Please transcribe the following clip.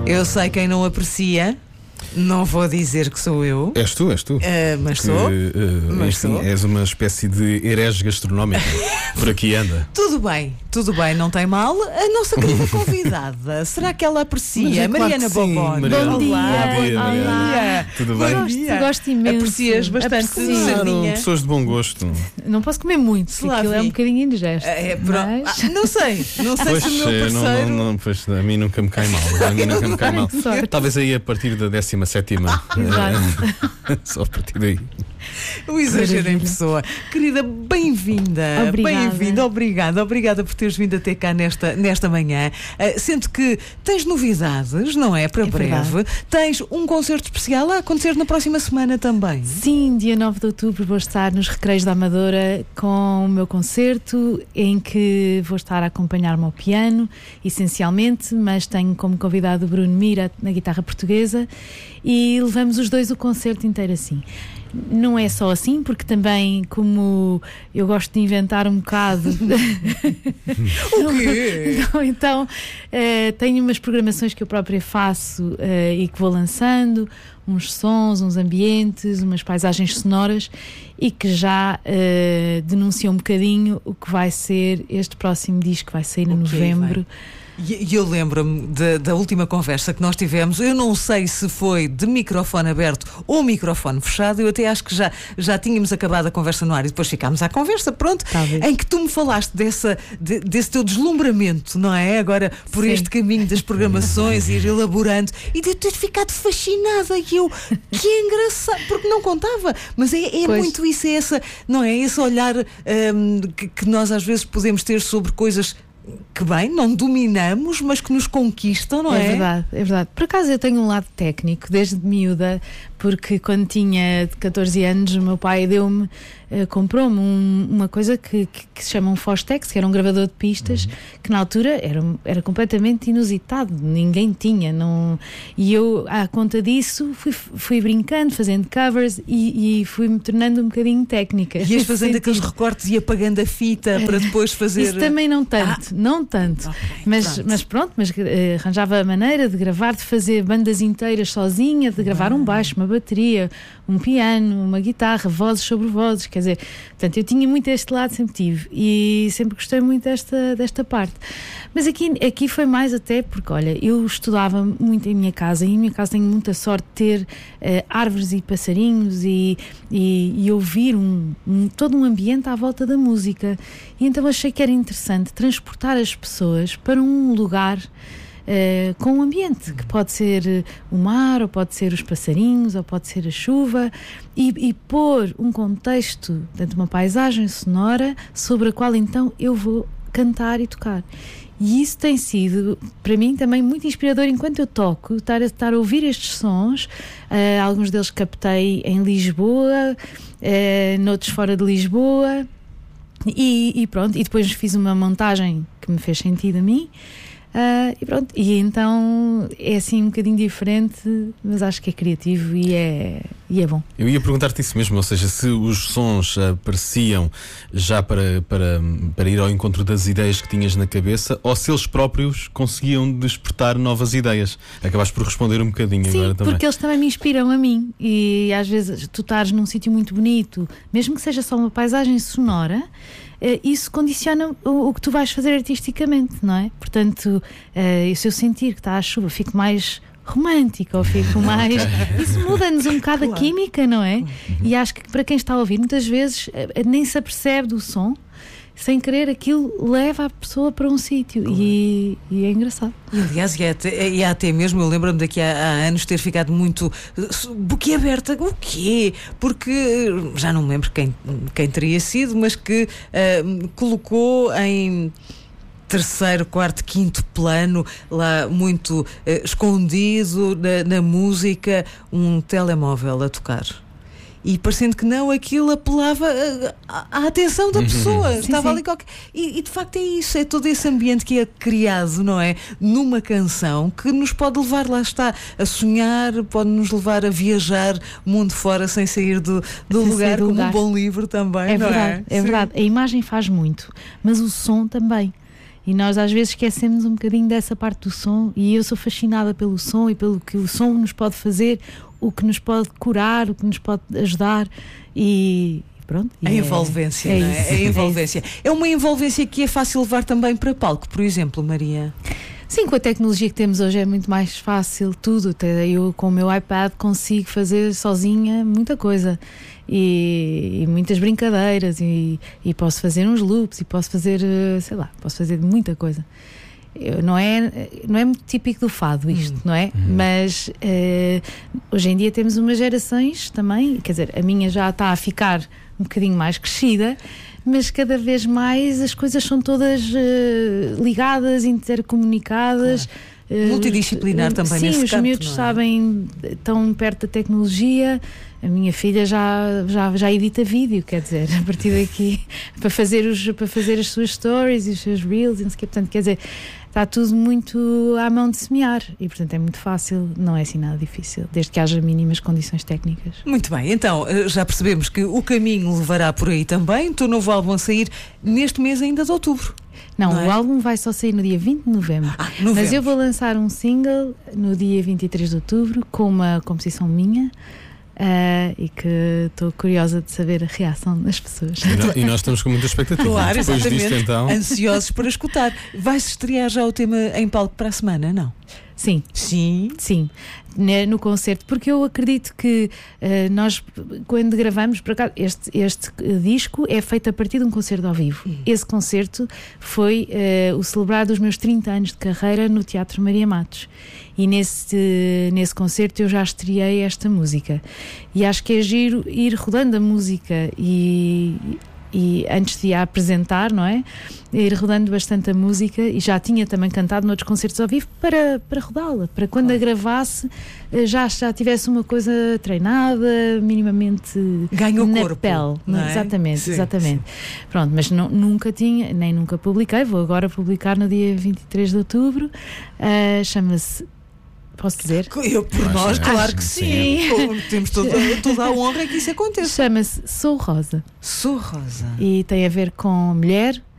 Eu sei quem não aprecia. Não vou dizer que sou eu. És tu. Mas sou. Mas sim, és uma espécie de herege gastronómico. Por aqui anda. Tudo bem, não tem mal. A nossa querida convidada, será que ela aprecia? Mariana Bobon. Mariana. Bom dia. Bom dia. Tudo bem? Gosto imenso. Aprecias bastante de sardinha? Pessoas de bom gosto. Não posso comer muito, Se lá aquilo é vi. um bocadinho indigesto. Não sei se o meu parceiro. Pois, a mim nunca me cai mal. Que sorte. Talvez aí a partir da 17ª. Exato. Só a partir daí. O exagero em pessoa. Querida, bem-vinda. Obrigada. Bem-vinda, obrigada por teres vindo até cá nesta manhã. Sendo que tens novidades, não é? Para breve. Verdade. Tens um concerto especial a acontecer na próxima semana também. Sim, dia 9 de outubro vou estar nos Recreios da Amadora com o meu concerto, em que vou estar a acompanhar-me ao piano, essencialmente, mas tenho como convidado o Bruno Mira na guitarra portuguesa e levamos os dois o concerto inteiro assim. Não é só assim, porque também, como eu gosto de inventar um bocado. O quê? Então, tenho umas programações que eu própria faço e que vou lançando, uns sons, uns ambientes, umas paisagens sonoras e que já denunciam um bocadinho o que vai ser este próximo disco, que vai sair em novembro. E eu lembro-me da última conversa que nós tivemos. Eu não sei se foi de microfone aberto ou microfone fechado. Eu até acho que já tínhamos acabado a conversa no ar e depois ficámos à conversa, pronto. Talvez. Em que tu me falaste desse teu deslumbramento, não é? Agora por Sim. este caminho das programações, ir elaborando e de ter ficado fascinada. E eu, que engraçado, porque não contava. Mas é muito isso, não é? Esse olhar que nós às vezes podemos ter sobre coisas que bem, não dominamos, mas que nos conquistam, não é? É verdade. Por acaso eu tenho um lado técnico, desde miúda, porque quando tinha 14 anos o meu pai comprou-me uma coisa que se chama um Fostex, que era um gravador de pistas, que na altura era completamente inusitado, ninguém tinha. E eu, à conta disso, fui brincando, fazendo covers e fui-me tornando um bocadinho técnica. Ias fazendo aqueles recortes e apagando a fita para depois fazer... Isso também não tanto, não tanto. Okay, mas arranjava a maneira de gravar, de fazer bandas inteiras sozinha, de gravar um baixo, uma bateria, um piano, uma guitarra, vozes sobre vozes, quer dizer, portanto, eu tinha muito este lado, sempre tive, e sempre gostei muito desta parte. Mas aqui foi mais até porque, olha, eu estudava muito em minha casa, e em minha casa tenho muita sorte de ter árvores e passarinhos e ouvir todo um ambiente à volta da música, e então achei que era interessante transportar as pessoas para um lugar com um ambiente, que pode ser o mar, ou pode ser os passarinhos, ou pode ser a chuva, e pôr um contexto, portanto, uma paisagem sonora sobre a qual então eu vou cantar e tocar. E isso tem sido, para mim, também muito inspirador enquanto eu toco, estar a ouvir estes sons. Alguns deles captei em Lisboa, noutros fora de Lisboa, e pronto, e depois fiz uma montagem que me fez sentido a mim. E pronto, e então é assim um bocadinho diferente, mas acho que é criativo e é bom. Eu ia perguntar-te isso mesmo, ou seja, se os sons apareciam já para ir ao encontro das ideias que tinhas na cabeça, ou se eles próprios conseguiam despertar novas ideias. Acabaste por responder um bocadinho. Sim, agora também. porque eles também me inspiram a mim, e às vezes tu estares num sítio muito bonito, mesmo que seja só uma paisagem sonora, isso condiciona o que tu vais fazer artisticamente, não é? Portanto, se eu sentir que está a chuva, fico mais romântica, ou fico mais... Isso muda-nos um bocado a química, não é? E acho que para quem está a ouvir, muitas vezes nem se apercebe do som, sem querer aquilo leva a pessoa para um sítio, e é engraçado. E aliás, e até mesmo eu lembro-me daqui há anos ter ficado muito boquiaberta. O quê? Porque já não me lembro quem teria sido, mas que colocou em terceiro, quarto, quinto plano, lá muito escondido na música, um telemóvel a tocar. E parecendo que não, aquilo apelava à atenção da pessoa. Estava ali qualquer... E de facto é isso, é todo esse ambiente que é criado, não é? Numa canção que nos pode levar, lá está, a sonhar, pode nos levar a viajar mundo fora sem sair do lugar, como um bom livro também, É não verdade, é? É verdade. A imagem faz muito, mas o som também. E nós às vezes esquecemos um bocadinho dessa parte do som, e eu sou fascinada pelo som e pelo que o som nos pode fazer, o que nos pode curar, o que nos pode ajudar, e pronto. A envolvência, não é? A envolvência. É uma envolvência que é fácil levar também para palco, por exemplo, Maria? Sim, com a tecnologia que temos hoje é muito mais fácil tudo. Até eu com o meu iPad consigo fazer sozinha muita coisa, e muitas brincadeiras, e posso fazer uns loops, e posso fazer, sei lá, posso fazer muita coisa. Não é muito típico do fado isto, não é? Mas hoje em dia temos umas gerações também, quer dizer, a minha já está a ficar um bocadinho mais crescida, mas cada vez mais as coisas são todas ligadas, intercomunicadas. Claro. Multidisciplinar também sim, nesse campo. Sim, os miúdos sabem, estão perto da tecnologia. A minha filha já edita vídeo, quer dizer, a partir daqui, para fazer as suas stories e os seus reels e não sei o quê. Portanto, quer dizer, está tudo muito à mão de semear, e portanto é muito fácil, não é assim nada difícil, desde que haja mínimas condições técnicas. Muito bem, então já percebemos que o caminho levará por aí também. O teu novo álbum a sair neste mês ainda de outubro. Não, é? O álbum vai só sair no dia 20 de novembro. Mas eu vou lançar um single no dia 23 de outubro com uma composição minha. E que estou curiosa de saber a reação das pessoas. E nós estamos com muita expectativa. Claro, depois exatamente. disto, então... Ansiosos por escutar. Vai-se estrear já o tema em palco para a semana, não? Sim. Sim. No concerto, porque eu acredito que nós, quando gravamos, por acaso, este disco é feito a partir de um concerto ao vivo. Esse concerto foi o celebrar dos meus 30 anos de carreira no Teatro Maria Matos, e nesse concerto eu já estreei esta música, e acho que é giro ir rodando a música e antes de a apresentar, não é? Ir rodando bastante a música, e já tinha também cantado noutros concertos ao vivo para rodá-la, para quando a gravasse já tivesse uma coisa treinada, minimamente ganhou na corpo, pele. não é? Exatamente. Sim. Pronto, mas nunca tinha, nem nunca publiquei. Vou agora publicar no dia 23 de outubro. Chama-se... Posso dizer? Por nós, claro que sim. Temos toda a honra que isso aconteça. Chama-se Sou Rosa. Sou Rosa. E tem a ver com mulher,